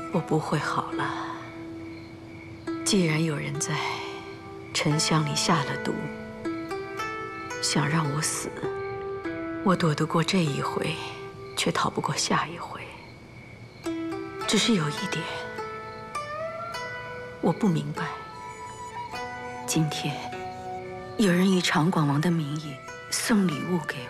我不会好了。既然有人在沉香里下了毒，想让我死，我躲得过这一回，却逃不过下一回。只是有一点，我不明白。今天有人以长广王的名义送礼物给